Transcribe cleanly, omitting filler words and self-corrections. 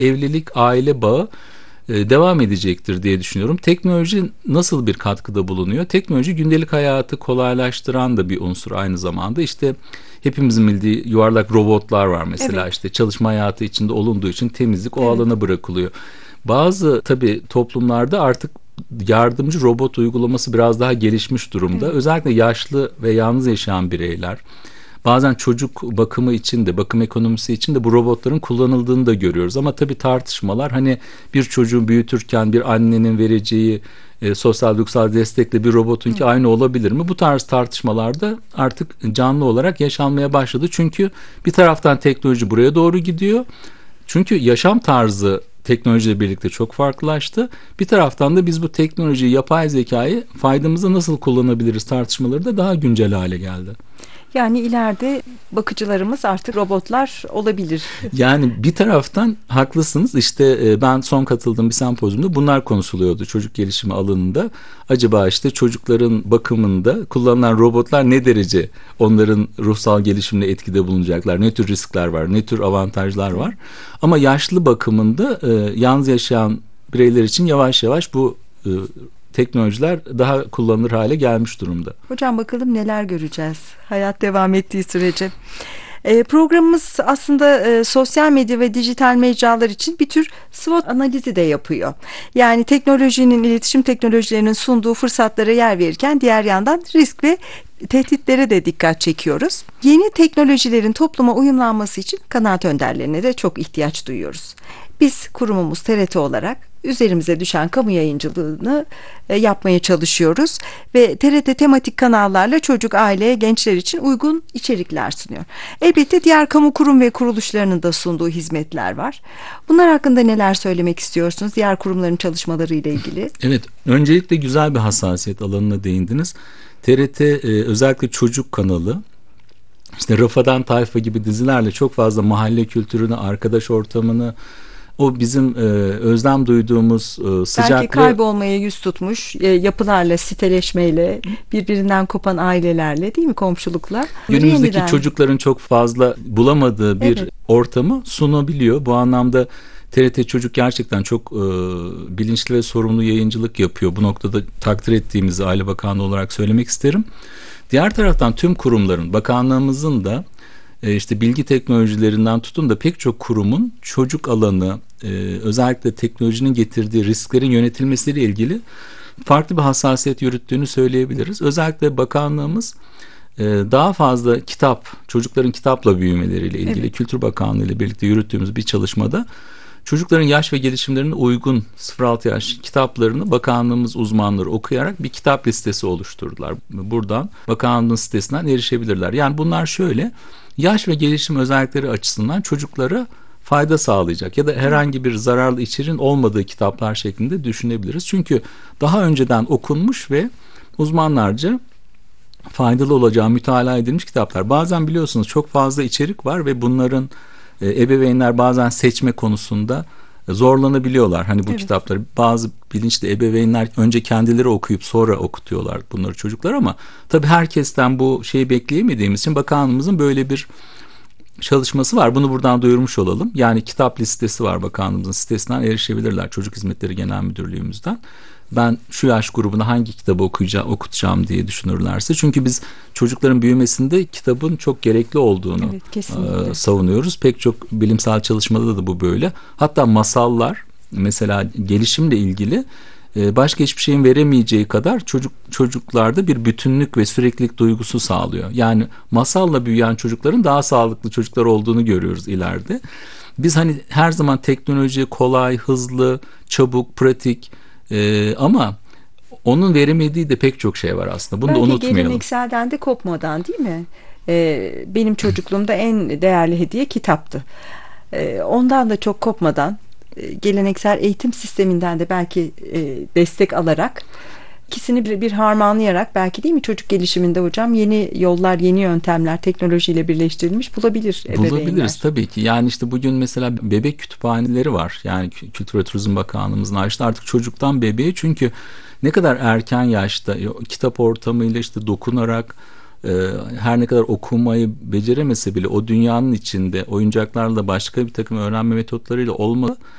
evlilik, aile bağı devam edecektir diye düşünüyorum. Teknoloji nasıl bir katkıda bulunuyor? Teknoloji gündelik hayatı kolaylaştıran da bir unsur aynı zamanda. İşte hepimizin bildiği yuvarlak robotlar var mesela, Evet, işte çalışma hayatı içinde olunduğu için temizlik o evet. alana bırakılıyor. Bazı tabii toplumlarda artık yardımcı robot uygulaması biraz daha gelişmiş durumda. Evet. Özellikle yaşlı ve yalnız yaşayan bireyler, bazen çocuk bakımı için de, bakım ekonomisi için de bu robotların kullanıldığını da görüyoruz. Ama tabii tartışmalar, hani bir çocuğu büyütürken bir annenin vereceği sosyal duygusal destekle bir robotunki aynı olabilir mi? Bu tarz tartışmalarda artık canlı olarak yaşanmaya başladı. Çünkü bir taraftan teknoloji buraya doğru gidiyor. Çünkü yaşam tarzı teknolojiyle birlikte çok farklılaştı. Bir taraftan da biz bu teknolojiyi, yapay zekayı faydamıza nasıl kullanabiliriz tartışmaları da daha güncel hale geldi. Yani ileride bakıcılarımız artık robotlar olabilir. Yani bir taraftan haklısınız. İşte ben son katıldığım bir sempozyumda bunlar konuşuluyordu çocuk gelişimi alanında. Acaba işte çocukların bakımında kullanılan robotlar ne derece onların ruhsal gelişimine etkide bulunacaklar? Ne tür riskler var? Ne tür avantajlar var? Ama yaşlı bakımında yalnız yaşayan bireyler için yavaş yavaş bu teknolojiler daha kullanılır hale gelmiş durumda. Hocam bakalım neler göreceğiz hayat devam ettiği sürece. Programımız aslında sosyal medya ve dijital mecralar için bir tür SWOT analizi de yapıyor. Yani teknolojinin, iletişim teknolojilerinin sunduğu fırsatlara yer verirken diğer yandan risk ve tehditlere de dikkat çekiyoruz. Yeni teknolojilerin topluma uyumlanması için kanaat önderlerine de çok ihtiyaç duyuyoruz. Biz kurumumuz TRT olarak üzerimize düşen kamu yayıncılığını yapmaya çalışıyoruz ve TRT tematik kanallarla çocuk, aile, gençler için uygun içerikler sunuyor. Elbette diğer kamu kurum ve kuruluşlarının da sunduğu hizmetler var. Bunlar hakkında neler söylemek istiyorsunuz? Diğer kurumların çalışmaları ile ilgili. Evet, öncelikle güzel bir hassasiyet alanına değindiniz. TRT özellikle çocuk kanalı, işte Rafadan Tayfa gibi dizilerle çok fazla mahalle kültürünü, arkadaş ortamını, o bizim özlem duyduğumuz Belki sıcaklığı. kaybolmaya yüz tutmuş yapılarla, siteleşmeyle, birbirinden kopan ailelerle, değil mi, komşulukla? Günümüzdeki Yeniden. çocukların çok fazla bulamadığı bir Evet. ortamı sunabiliyor. Bu anlamda TRT Çocuk gerçekten çok bilinçli ve sorumlu yayıncılık yapıyor. Bu noktada takdir ettiğimizi Aile Bakanlığı olarak söylemek isterim. Diğer taraftan tüm kurumların, bakanlığımızın da işte bilgi teknolojilerinden tutun da pek çok kurumun çocuk alanı, özellikle teknolojinin getirdiği risklerin yönetilmesiyle ilgili farklı bir hassasiyet yürüttüğünü söyleyebiliriz. Özellikle bakanlığımız daha fazla kitap, çocukların kitapla büyümeleriyle ilgili Evet. Kültür Bakanlığı ile birlikte yürüttüğümüz bir çalışmada çocukların yaş ve gelişimlerine uygun 0-6 yaş kitaplarını bakanlığımız uzmanları okuyarak bir kitap listesi oluşturdular. Buradan bakanlığın sitesinden erişebilirler. Yani bunlar şöyle, yaş ve gelişim özellikleri açısından çocuklara fayda sağlayacak ya da herhangi bir zararlı içeriğin olmadığı kitaplar şeklinde düşünebiliriz. Çünkü daha önceden okunmuş ve uzmanlarca faydalı olacağı mütalaa edilmiş kitaplar. Bazen biliyorsunuz çok fazla içerik var ve bunların ebeveynler bazen seçme konusunda zorlanabiliyorlar. Hani bu Evet. kitapları bazı bilinçli ebeveynler önce kendileri okuyup sonra okutuyorlar bunları çocuklar, ama tabii herkesten bu şeyi bekleyemediğimiz için bakanlığımızın böyle bir çalışması var. Bunu buradan duyurmuş olalım. Yani kitap listesi var, bakanlığımızın sitesinden erişebilirler, Çocuk Hizmetleri Genel Müdürlüğümüzden. Ben şu yaş grubuna hangi kitabı okutacağım diye düşünürlerse. Çünkü biz çocukların büyümesinde kitabın çok gerekli olduğunu Evet, kesinlikle. savunuyoruz. Pek çok bilimsel çalışmada da bu böyle. Hatta masallar mesela gelişimle ilgili başka hiçbir şeyin veremeyeceği kadar çocuklarda bir bütünlük ve süreklilik duygusu sağlıyor. Yani masalla büyüyen çocukların daha sağlıklı çocuklar olduğunu görüyoruz ileride. Biz hani her zaman teknoloji kolay, hızlı, çabuk, pratik, ama onun veremediği de pek çok şey var aslında. Bunu da Belki unutmayalım. gelenekselden de kopmadan, değil mi? Benim çocukluğumda en değerli hediye kitaptı. Ondan da çok kopmadan, geleneksel eğitim sisteminden de belki destek alarak, ikisini bir harmanlayarak belki, değil mi, çocuk gelişiminde hocam yeni yollar, yeni yöntemler teknolojiyle birleştirilmiş bulabilir Bulabiliriz ebeveynler. tabii ki. Yani işte bugün mesela bebek kütüphaneleri var. Yani Kültür ve Turizm Bakanlığımızın açtı artık çocuktan bebeğe, çünkü ne kadar erken yaşta kitap ortamıyla işte dokunarak her ne kadar okumayı beceremese bile o dünyanın içinde oyuncaklarla başka bir takım öğrenme metotlarıyla olmalı.